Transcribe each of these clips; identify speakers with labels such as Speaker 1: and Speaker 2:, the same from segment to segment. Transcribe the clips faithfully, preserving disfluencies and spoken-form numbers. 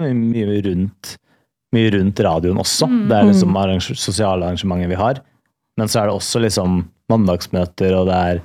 Speaker 1: mye rundt, mye rundt radioen også. Mm. Det er liksom arrange- sosiale arrangementer vi har. Men så er det også liksom mandagsmøter, og det er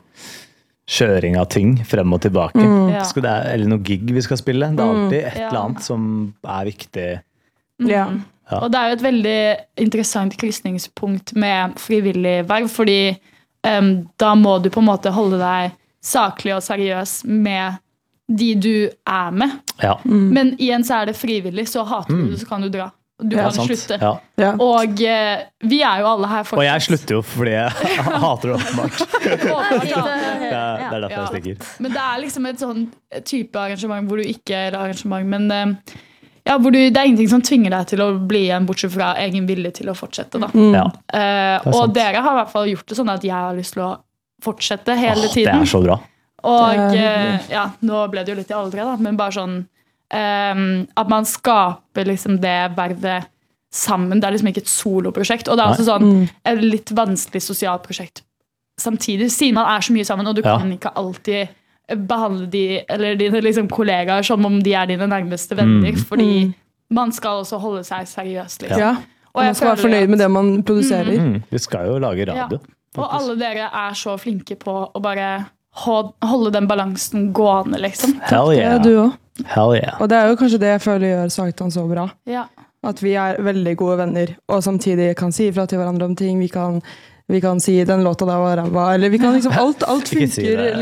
Speaker 1: kjøring av ting frem og tilbake. Mm. Ja. Det er, eller noe gig vi skal spille. Det er alltid et eller annet som er viktig.
Speaker 2: Ja. Ja. Og det er jo et veldig interessant krysningspunkt med frivillig verv, fordi um, da må du på en måte holde deg saklig og seriøs med de du er med. Ja. Mm. Men igjen så er det frivillig, så hater du det, så kan du dra. Du ja, kan sant. Slutte. Ja. Ja. Og uh, vi er jo alle her fortsatt.
Speaker 1: Og jeg slutter jo fordi jeg hater det åpenbart. det, er, det er derfor jeg stikker.
Speaker 2: Men det er liksom et sånn type arrangement hvor du ikke er arrangement, men uh, ja, hvor du, det er ingenting som tvinger deg til å bli en, bortsett fra egen vilje til å fortsette. Da. Mm. Ja. Uh, og dere har i hvert fall gjort det sånn at jeg har lyst til å fortsette hele oh, tiden.
Speaker 1: Det er så bra.
Speaker 2: Og uh, ja, nå ble det jo litt i aldre, da, men bare sånn Um, at man skaper liksom det vervet sammen. Det er liksom ikke et soloprosjekt. Og det er også sånn mm. et litt vanskelig sosialt prosjekt samtidig, siden man er så mye sammen, og du ja. Kan ikke alltid behandle de, eller dine liksom, kollegaer som om de er dine nærmeste venner, mm. fordi mm. man skal også holde seg seriøst. Liksom.
Speaker 3: Ja, og man skal være fornøyd med det man produserer.
Speaker 1: Mm. Mm. Vi skal jo lage radio.
Speaker 2: Ja. Og alle dere er så flinke på å bare holde den balansen gående, liksom.
Speaker 1: Hell yeah.
Speaker 3: Det er du også.
Speaker 1: Hell yeah.
Speaker 3: Og det er jo kanskje det jeg føler gjør Sagtann så bra.
Speaker 2: Ja.
Speaker 3: At vi er veldig gode venner, og samtidig kan si ifra til hverandre om ting. Vi kan, vi kan si den låta der var ræva, eller vi kan liksom, alt, alt funker,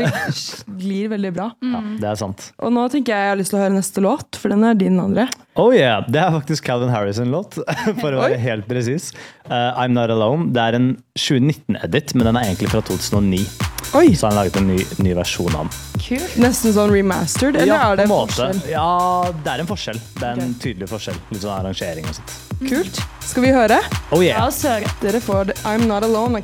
Speaker 3: si glir veldig bra.
Speaker 1: Mm. Ja, det er sant.
Speaker 3: Og nå tenker jeg jeg har lyst til å høre neste låt, for den er din, André.
Speaker 1: Oh yeah, det er faktisk Calvin Harris-låt, for å være helt precis. Uh, I'm Not Alone. Det er en tjue nitten-edit, men den er egentlig fra to tusen og ni.
Speaker 3: Oi.
Speaker 1: Så han laget en ny, ny versjon av den.
Speaker 3: Kult. Nesten sånn remastered, eller
Speaker 1: ja,
Speaker 3: er det
Speaker 1: forskjell? Ja, det er en forskjell. Det er en okay. tydelig forskjell. Litt sånn arrangering og sånt.
Speaker 3: Kult. Skal vi høre?
Speaker 1: Oh yeah.
Speaker 2: Ja,
Speaker 3: dere får I'm Not Alone.